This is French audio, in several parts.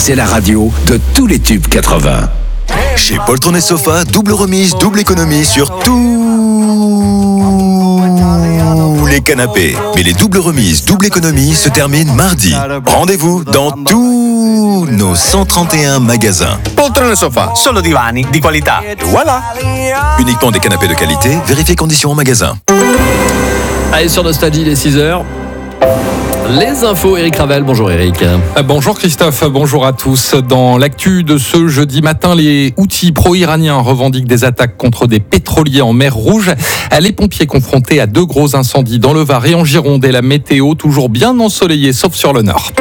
c'est la radio de tous les tubes 80. Chez Poltron & Sofa, double remise, double économie sur tous les canapés. Mais les doubles remises, double économie se terminent mardi. Rendez-vous dans tous nos 131 magasins. Poltron & Sofa, solo divani di qualità. Et voilà. Uniquement des canapés de qualité, vérifiez conditions en magasin. Allez, sur Nostalgie, il est 6h. Les infos, Eric Ravel. Bonjour Eric. Bonjour Christophe, bonjour à tous. Dans l'actu de ce jeudi matin, les Houthis pro-iraniens revendiquent des attaques contre des pétroliers en mer Rouge. Les pompiers confrontés à 2 gros incendies dans le Var et en Gironde, et la météo toujours bien ensoleillée, sauf sur le nord.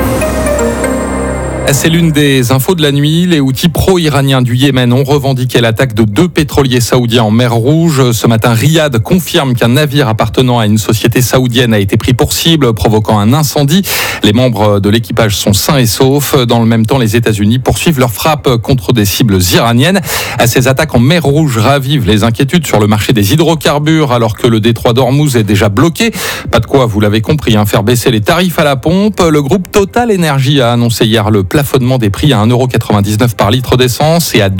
C'est l'une des infos de la nuit. Les Houthis pro-iraniens du Yémen ont revendiqué l'attaque de 2 pétroliers saoudiens en mer Rouge. Ce matin, Riyad confirme qu'un navire appartenant à une société saoudienne a été pris pour cible, provoquant un incendie. Les membres de l'équipage sont sains et saufs. Dans le même temps, les États-Unis poursuivent leurs frappes contre des cibles iraniennes. Ces attaques en mer Rouge ravivent les inquiétudes sur le marché des hydrocarbures, alors que le détroit d'Ormuz est déjà bloqué. Pas de quoi, vous l'avez compris, faire baisser les tarifs à la pompe. Le groupe Total Energy a annoncé hier le plafonnement des prix à 1,99 € par litre d'essence et à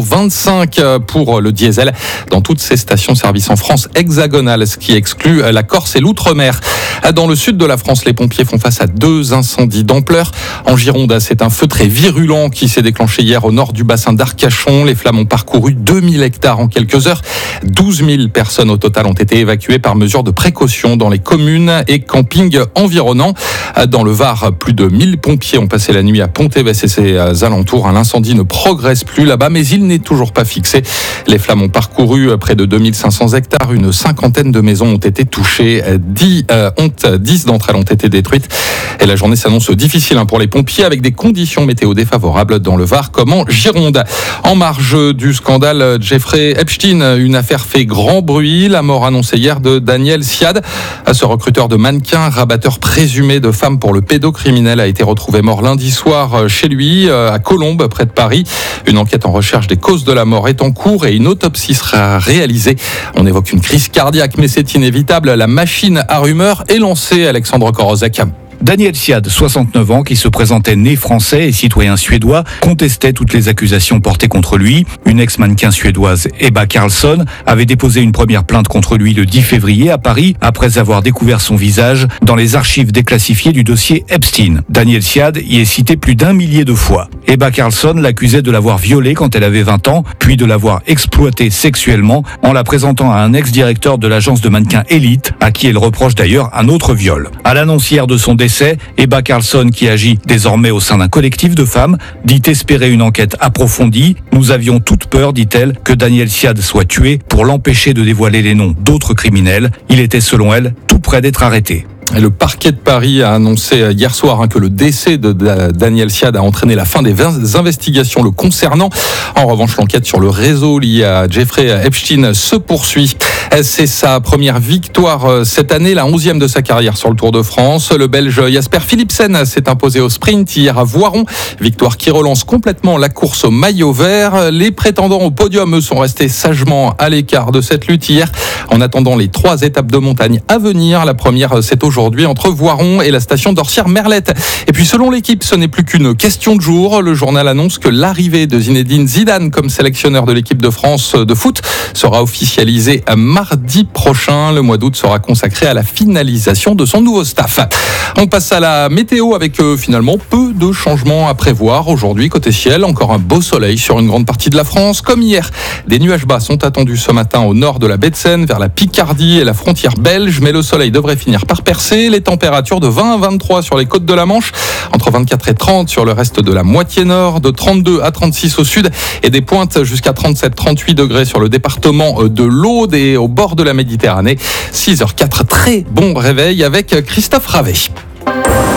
2,25 € pour le diesel dans toutes ces stations-service en France hexagonale, ce qui exclut la Corse et l'Outre-mer. Dans le sud de la France, les pompiers font face à 2 incendies d'ampleur. En Gironde, c'est un feu très virulent qui s'est déclenché hier au nord du bassin d'Arcachon. Les flammes ont parcouru 2000 hectares en quelques heures. 12 000 personnes au total ont été évacuées par mesure de précaution dans les communes et campings environnants. Dans le Var, plus de 1000 pompiers ont passé la nuit à Pont-Évêque et ses alentours. L'incendie ne progresse plus là-bas, mais il n'est toujours pas fixé. Les flammes ont parcouru près de 2500 hectares. Une cinquantaine de maisons ont été touchées. 10 d'entre elles ont été détruites. Et la journée s'annonce difficile pour les pompiers, avec des conditions météo défavorables dans le Var comme en Gironde. En marge du scandale Jeffrey Epstein, une affaire fait grand bruit. La mort annoncée hier de Daniel Siad. Ce recruteur de mannequins, rabatteur présumé de femmes pour le pédocriminel, a été retrouvé mort lundi soir chez lui, à Colombes, près de Paris. Une enquête en recherche des causes de la mort est en cours et une autopsie sera réalisée. On évoque une crise cardiaque, mais c'est inévitable. La machine à rumeurs est lancée, Alexandre Korozek. Daniel Siad, 69 ans, qui se présentait né français et citoyen suédois, contestait toutes les accusations portées contre lui. Une ex-mannequin suédoise, Ebba Karlsson, avait déposé une première plainte contre lui le 10 février à Paris, après avoir découvert son visage dans les archives déclassifiées du dossier Epstein. Daniel Siad y est cité plus d'1 millier de fois. Ebba Karlsson l'accusait de l'avoir violée quand elle avait 20 ans, puis de l'avoir exploitée sexuellement en la présentant à un ex-directeur de l'agence de mannequins Elite, à qui elle reproche d'ailleurs un autre viol. À l'annonce hier de son décès, Ebba Karlsson, qui agit désormais au sein d'un collectif de femmes, dit espérer une enquête approfondie. Nous avions toute peur, dit-elle, que Daniel Siad soit tué pour l'empêcher de dévoiler les noms d'autres criminels. Il était, selon elle, tout près d'être arrêté. Et le parquet de Paris a annoncé hier soir que le décès de Daniel Siad a entraîné la fin des investigations le concernant. En revanche, l'enquête sur le réseau lié à Jeffrey Epstein se poursuit. C'est sa première victoire cette année, la 11e de sa carrière sur le Tour de France. Le Belge Jasper Philipsen s'est imposé au sprint hier à Voiron. Victoire qui relance complètement la course au maillot vert. Les prétendants au podium sont restés sagement à l'écart de cette lutte hier. En attendant les 3 étapes de montagne à venir, la première c'est aujourd'hui entre Voiron et la station d'Orsières-Merlette. Et puis selon l'équipe, ce n'est plus qu'une question de jour. Le journal annonce que l'arrivée de Zinedine Zidane comme sélectionneur de l'équipe de France de foot sera officialisée mardi prochain. Le mois d'août sera consacré à la finalisation de son nouveau staff. On passe à la météo avec finalement peu de changements à prévoir. Aujourd'hui, côté ciel, encore un beau soleil sur une grande partie de la France. Comme hier, des nuages bas sont attendus ce matin au nord de la baie de Seine, vers la Picardie et la frontière belge. Mais le soleil devrait finir par percer. Les températures de 20 à 23 sur les côtes de la Manche, entre 24 et 30 sur le reste de la moitié nord, de 32 à 36 au sud et des pointes jusqu'à 37-38 degrés sur le département de l'Aude et au bord de la Méditerranée. 6h04, très bon réveil avec Christophe Ravet.